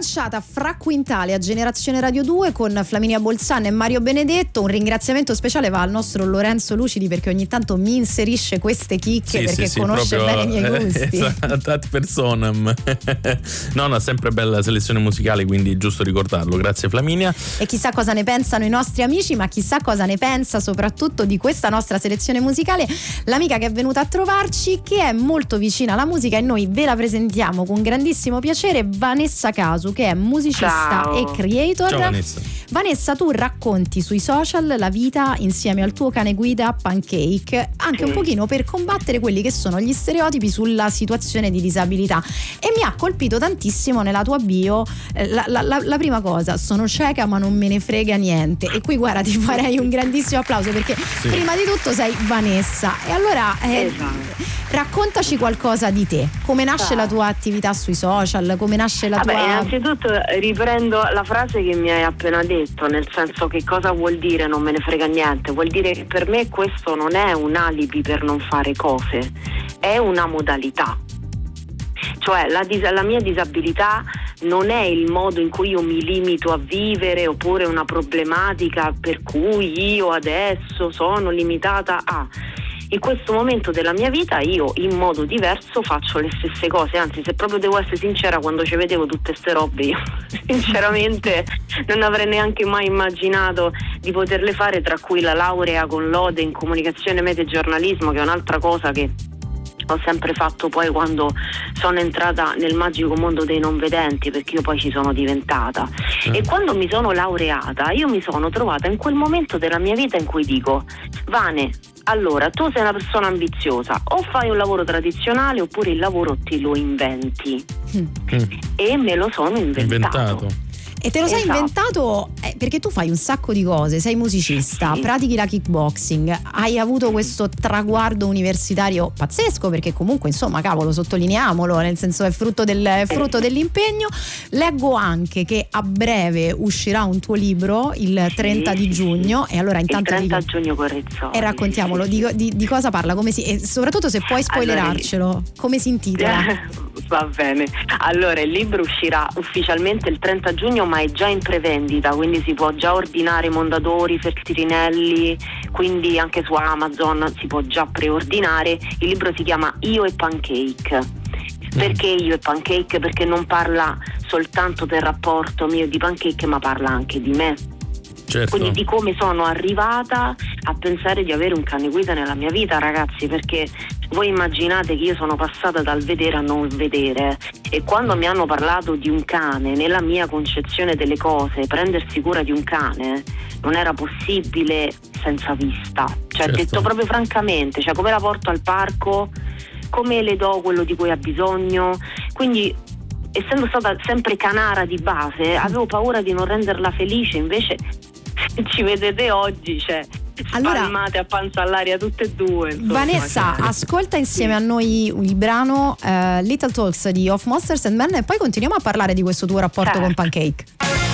lanciata fra quintali a Generazione Radio 2 con Flaminia Bolzano e Mario Benedetto. Un ringraziamento speciale va al nostro Lorenzo Lucidi, perché ogni tanto mi inserisce queste chicche, perché conosce bene i miei gusti. Ad personam. No, sempre bella selezione musicale, quindi giusto ricordarlo. Grazie Flaminia. E chissà cosa ne pensano i nostri amici, ma chissà cosa ne pensa soprattutto di questa nostra selezione musicale l'amica che è venuta a trovarci, che è molto vicina alla musica, e noi ve la presentiamo con grandissimo piacere. Vanessa Casu, che è musicista e creator. Ciao Vanessa. Vanessa, tu racconti sui social la vita insieme al tuo cane guida Pancake, anche un pochino per combattere quelli che sono gli stereotipi sulla situazione di disabilità, e mi ha colpito tantissimo nella tua bio la prima cosa: sono cieca ma non me ne frega niente. E qui guarda, ti farei un grandissimo applauso, perché prima di tutto sei Vanessa. E allora raccontaci qualcosa di te, come nasce la tua attività sui social, come nasce la tua... Innanzitutto riprendo la frase che mi hai appena detto, nel senso, che cosa vuol dire non me ne frega niente? Vuol dire che per me questo non è un alibi per non fare cose, è una modalità. Cioè la mia disabilità non è il modo in cui io mi limito a vivere, oppure una problematica per cui io adesso sono limitata a... In questo momento della mia vita io in modo diverso faccio le stesse cose, anzi, se proprio devo essere sincera, quando ci vedevo tutte ste robe io sinceramente non avrei neanche mai immaginato di poterle fare, tra cui la laurea con lode in comunicazione, media e giornalismo, che è un'altra cosa che ho sempre fatto poi quando sono entrata nel magico mondo dei non vedenti, perché io poi ci sono diventata. E quando mi sono laureata io mi sono trovata in quel momento della mia vita in cui dico: Vane, allora tu sei una persona ambiziosa, o fai un lavoro tradizionale oppure il lavoro te lo inventi. E me lo sono inventato. E te lo sei inventato perché tu fai un sacco di cose, sei musicista, pratichi la kickboxing, hai avuto questo traguardo universitario pazzesco, perché comunque insomma, cavolo, sottolineiamolo, nel senso è frutto dell'impegno. Leggo anche che a breve uscirà un tuo libro il 30 di giugno, e allora intanto il 30 giugno Correzzoli. E raccontiamolo, di cosa parla, come e soprattutto se puoi spoilerarcelo, come si intitola? Va bene, allora il libro uscirà ufficialmente il 30 giugno, ma è già in prevendita, quindi si può già ordinare Mondadori, Feltrinelli, quindi anche su Amazon si può già preordinare. Il libro si chiama Io e Pancake. Perché Io e Pancake? Perché non parla soltanto del rapporto mio di Pancake, ma parla anche di me. Certo. Quindi di come sono arrivata a pensare di avere un cane guida nella mia vita, ragazzi, perché voi immaginate che io sono passata dal vedere a non vedere, e quando mi hanno parlato di un cane, nella mia concezione delle cose, prendersi cura di un cane non era possibile senza vista. Cioè, detto proprio francamente, cioè, come la porto al parco, come le do quello di cui ha bisogno. Quindi, essendo stata sempre canara di base, avevo paura di non renderla felice. Invece ci vedete oggi, cioè, spalmate a panza all'aria tutte e due, insomma. Vanessa, ascolta insieme a noi il brano Little Talks di Of Monsters and Men, e poi continuiamo a parlare di questo tuo rapporto con Pancake.